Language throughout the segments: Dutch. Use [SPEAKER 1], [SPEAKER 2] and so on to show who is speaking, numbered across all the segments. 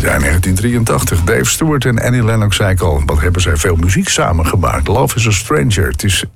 [SPEAKER 1] Ja, 1983. Dave Stewart en Annie Lennox, zei ik al. Wat hebben zij veel muziek samengemaakt. Love is a Stranger. Het is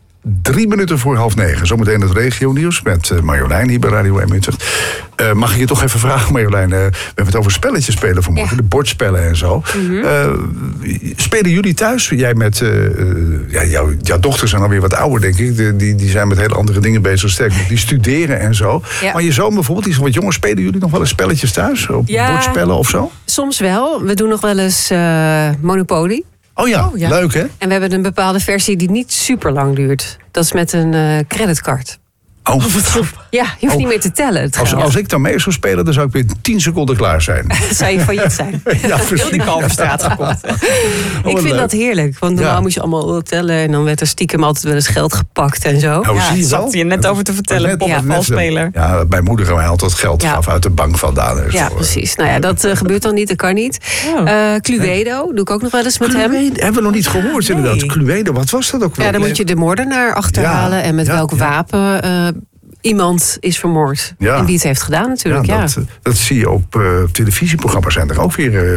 [SPEAKER 1] 8:03. Zometeen het regionieuws met Marjolein hier bij Radio 1 Utrecht. Mag ik je toch even vragen, Marjolein? We hebben het over spelletjes spelen vanmorgen. Ja. De bordspellen en zo. Mm-hmm. Spelen jullie thuis? Jij met... jouw dochters zijn alweer wat ouder, denk ik. Die zijn met hele andere dingen bezig. Sterk, die studeren en zo. Ja. Maar je zoon bijvoorbeeld, die is wat jonger. Spelen jullie nog wel eens spelletjes thuis? Op bordspellen of zo?
[SPEAKER 2] Soms wel. We doen nog wel eens Monopoly.
[SPEAKER 1] Oh ja, leuk hè?
[SPEAKER 2] En we hebben een bepaalde versie die niet super lang duurt. Dat is met een creditcard.
[SPEAKER 1] Oh.
[SPEAKER 2] Ja, je hoeft niet meer te tellen.
[SPEAKER 1] Als ik dan mee zou spelen, dan zou ik binnen 10 seconden klaar zijn.
[SPEAKER 2] Zou je failliet zijn?
[SPEAKER 1] Ja, precies.
[SPEAKER 2] Heel die Kalverstraat gekocht. Ik vind dat heerlijk. Want normaal moest je allemaal tellen. En dan werd er stiekem altijd wel eens geld gepakt en zo.
[SPEAKER 3] Oh, ja, zat je net over te vertellen. Popbalspeler.
[SPEAKER 1] Ja, mijn moeder mij altijd geld gaf uit de bank vandaan.
[SPEAKER 2] Ja, precies. Nou ja, dat gebeurt dan niet. Dat kan niet. Cluedo doe ik ook nog wel eens met hem.
[SPEAKER 1] Hebben we nog niet gehoord inderdaad. Cluedo, wat was dat ook wel?
[SPEAKER 2] Ja, dan moet je de moordenaar achterhalen. En met welk wapen... iemand is vermoord. Ja. En wie het heeft gedaan natuurlijk.
[SPEAKER 1] Dat zie je op televisieprogramma's zijn er ook weer...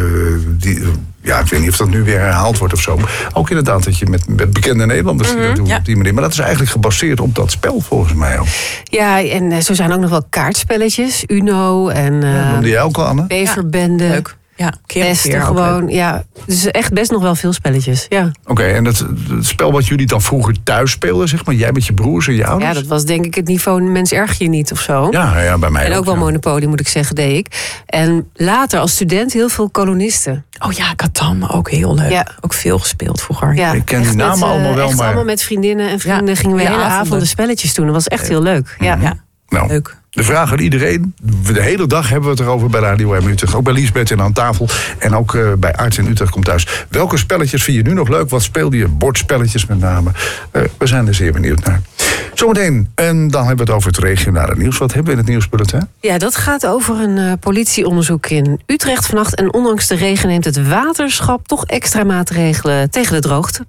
[SPEAKER 1] ik weet niet of dat nu weer herhaald wordt of zo. Ook inderdaad dat je met bekende Nederlanders die dat doen op die manier. Maar dat is eigenlijk gebaseerd op dat spel volgens mij ook.
[SPEAKER 2] Ja, en zo zijn ook nog wel kaartspelletjes. Uno en...
[SPEAKER 1] noemde jij ook al, Anne?
[SPEAKER 2] Beverbende.
[SPEAKER 3] Leuk. Ja,
[SPEAKER 2] keer gewoon. Ja, dus echt best nog wel veel spelletjes. Ja.
[SPEAKER 1] Oké, en het spel wat jullie dan vroeger thuis speelden, zeg maar, jij met je broers en je ouders?
[SPEAKER 2] Ja, dat was denk ik het niveau mens erg je niet of zo.
[SPEAKER 1] Ja, bij mij
[SPEAKER 2] en ook wel Monopoly, moet ik zeggen, deed ik. En later als student heel veel kolonisten.
[SPEAKER 3] Oh ja, Catan, ook heel leuk. Ja. Ook veel gespeeld vroeger.
[SPEAKER 2] Ja,
[SPEAKER 1] ik ken die namen allemaal wel, maar...
[SPEAKER 2] allemaal met vriendinnen en vrienden gingen we hele avonden spelletjes doen. Dat was echt heel leuk. Ja.
[SPEAKER 1] Nou, leuk. De vraag aan iedereen. De hele dag hebben we het erover bij Radio 1 Utrecht. Ook bij Liesbeth en aan tafel. En ook bij Arts in Utrecht komt thuis. Welke spelletjes vind je nu nog leuk? Wat speelde je? Bordspelletjes met name. We zijn er zeer benieuwd naar. Zometeen. En dan hebben we het over het regionale nieuws. Wat hebben we in het nieuwsbulletin?
[SPEAKER 2] Ja, dat gaat over een politieonderzoek in Utrecht vannacht. En ondanks de regen neemt het waterschap toch extra maatregelen tegen de droogte.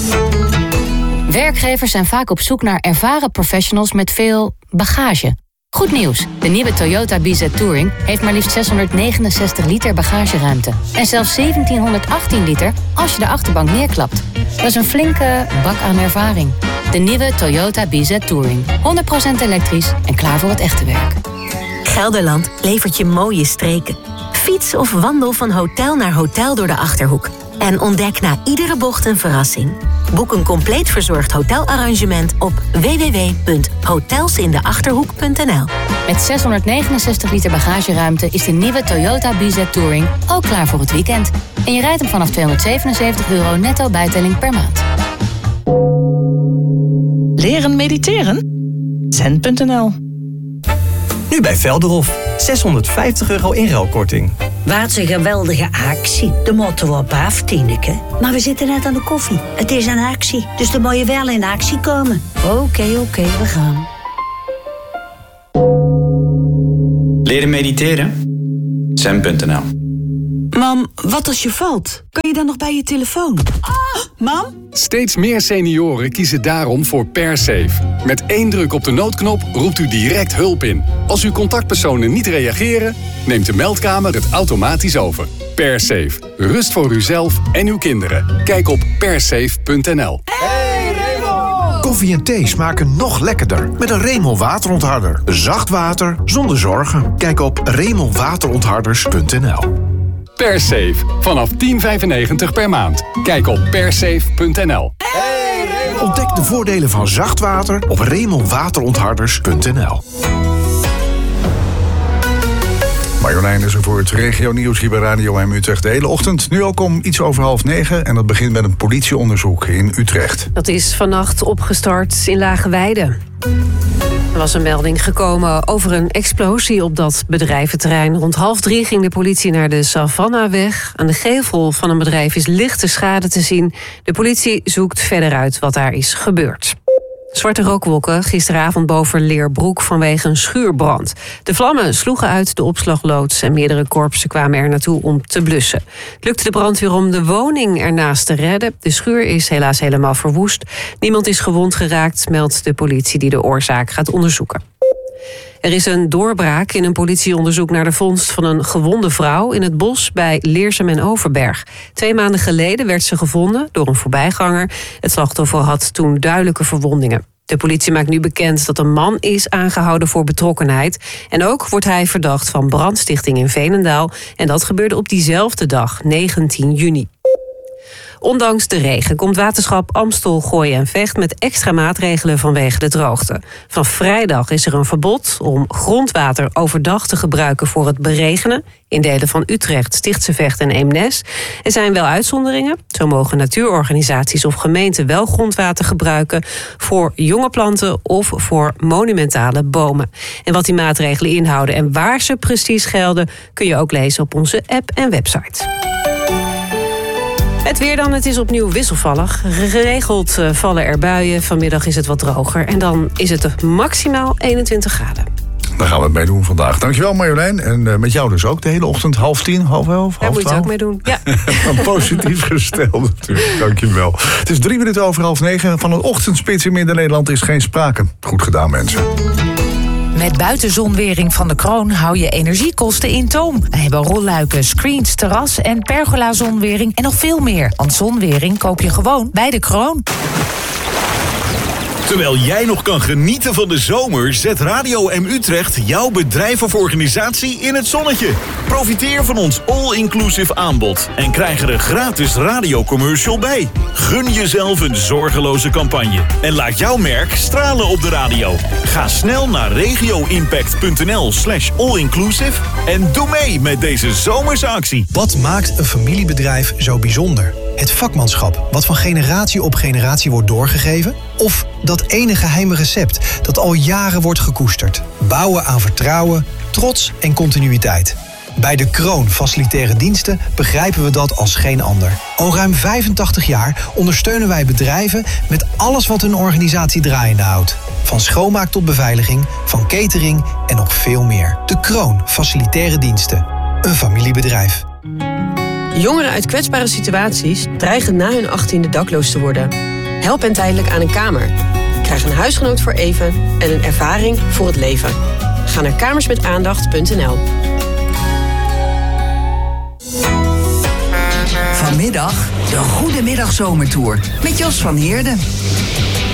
[SPEAKER 4] Werkgevers zijn vaak op zoek naar ervaren professionals met veel bagage. Goed nieuws, de nieuwe Toyota BZ Touring heeft maar liefst 669 liter bagageruimte. En zelfs 1718 liter als je de achterbank neerklapt. Dat is een flinke bak aan ervaring. De nieuwe Toyota BZ Touring. 100% elektrisch en klaar voor het echte werk.
[SPEAKER 5] Gelderland levert je mooie streken. Fiets of wandel van hotel naar hotel door de Achterhoek. En ontdek na iedere bocht een verrassing. Boek een compleet verzorgd hotelarrangement op www.hotelsindeachterhoek.nl.
[SPEAKER 4] Met 669 liter bagageruimte is de nieuwe Toyota BZ Touring ook klaar voor het weekend. En je rijdt hem vanaf €277 netto bijtelling per maand.
[SPEAKER 6] Leren mediteren? Zen.nl.
[SPEAKER 7] Nu bij Velderhof. €650 inruilkorting.
[SPEAKER 8] Wat een geweldige actie. De moeten we op af, Tineke. Maar we zitten net aan de koffie. Het is een actie, dus dan moet je wel in actie komen. Oké, we gaan.
[SPEAKER 9] Leren mediteren? Zen.nl.
[SPEAKER 6] Mam, wat als je valt? Kan je dan nog bij je telefoon? Mam?
[SPEAKER 10] Steeds meer senioren kiezen daarom voor PerSafe. Met 1 druk op de noodknop roept u direct hulp in. Als uw contactpersonen niet reageren, neemt de meldkamer het automatisch over. PerSafe. Rust voor uzelf en uw kinderen. Kijk op persafe.nl.
[SPEAKER 11] Hey Remo! Koffie en thee smaken nog lekkerder met een Remo waterontharder. Zacht water zonder zorgen. Kijk op remowaterontharders.nl.
[SPEAKER 10] PerSafe. Vanaf €10,95 per maand. Kijk op persafe.nl.
[SPEAKER 11] Ontdek de voordelen van zacht water op remowaterontharders.nl.
[SPEAKER 1] Marjolein is er voor het regionieuws hier bij Radio 1 Utrecht de hele ochtend. Nu ook om iets over 8:30 en dat begint met een politieonderzoek in Utrecht.
[SPEAKER 2] Dat is vannacht opgestart in Lageweide. Er was een melding gekomen over een explosie op dat bedrijventerrein. Rond 2:30 ging de politie naar de Savannahweg. Aan de gevel van een bedrijf is lichte schade te zien. De politie zoekt verder uit wat daar is gebeurd. Zwarte rookwolken gisteravond boven Leerbroek vanwege een schuurbrand. De vlammen sloegen uit de opslagloods en meerdere korpsen kwamen er naartoe om te blussen. Het lukte de brandweer om de woning ernaast te redden. De schuur is helaas helemaal verwoest. Niemand is gewond geraakt, meldt de politie die de oorzaak gaat onderzoeken. Er is een doorbraak in een politieonderzoek naar de vondst van een gewonde vrouw in het bos bij Leersum en Overberg. 2 maanden geleden werd ze gevonden door een voorbijganger. Het slachtoffer had toen duidelijke verwondingen. De politie maakt nu bekend dat een man is aangehouden voor betrokkenheid. En ook wordt hij verdacht van brandstichting in Veenendaal. En dat gebeurde op diezelfde dag, 19 juni. Ondanks de regen komt waterschap Amstel, Gooi en Vecht met extra maatregelen vanwege de droogte. Van vrijdag is er een verbod om grondwater overdag te gebruiken voor het beregenen. In delen van Utrecht, Stichtse Vecht en Eemnes. Er zijn wel uitzonderingen. Zo mogen natuurorganisaties of gemeenten wel grondwater gebruiken voor jonge planten of voor monumentale bomen. En wat die maatregelen inhouden en waar ze precies gelden, kun je ook lezen op onze app en website. Het weer dan, het is opnieuw wisselvallig. Geregeld vallen er buien. Vanmiddag is het wat droger. En dan is het maximaal 21 graden.
[SPEAKER 1] Daar gaan we het mee doen vandaag. Dankjewel Marjolein. En met jou dus ook de hele ochtend, 10:30, 11:30, 11:30.
[SPEAKER 2] Daar moet je het ook mee doen, ja.
[SPEAKER 1] Positief gesteld natuurlijk, dankjewel. Het is 3 minuten over 8:30. Van een ochtendspits in Midden-Nederland is geen sprake. Goed gedaan mensen.
[SPEAKER 12] Met buitenzonwering van de Kroon hou je energiekosten in toom. We hebben rolluiken, screens, terras en pergola-zonwering en nog veel meer. Want zonwering koop je gewoon bij de Kroon.
[SPEAKER 13] Terwijl jij nog kan genieten van de zomer, zet Radio M Utrecht jouw bedrijf of organisatie in het zonnetje. Profiteer van ons all-inclusive aanbod en krijg er een gratis radiocommercial bij. Gun jezelf een zorgeloze campagne en laat jouw merk stralen op de radio. Ga snel naar regioimpact.nl/allinclusive en doe mee met deze zomerse actie.
[SPEAKER 14] Wat maakt een familiebedrijf zo bijzonder? Het vakmanschap, wat van generatie op generatie wordt doorgegeven? Of dat ene geheime recept dat al jaren wordt gekoesterd? Bouwen aan vertrouwen, trots en continuïteit. Bij de Kroon Facilitaire Diensten begrijpen we dat als geen ander. Al ruim 85 jaar ondersteunen wij bedrijven met alles wat hun organisatie draaiende houdt. Van schoonmaak tot beveiliging, van catering en nog veel meer. De Kroon Facilitaire Diensten. Een familiebedrijf.
[SPEAKER 3] Jongeren uit kwetsbare situaties dreigen na hun 18e dakloos te worden. Help hen tijdelijk aan een kamer. Krijg een huisgenoot voor even en een ervaring voor het leven. Ga naar kamersmetaandacht.nl.
[SPEAKER 6] Vanmiddag de Goedemiddag Zomertour met Jos van Heerden.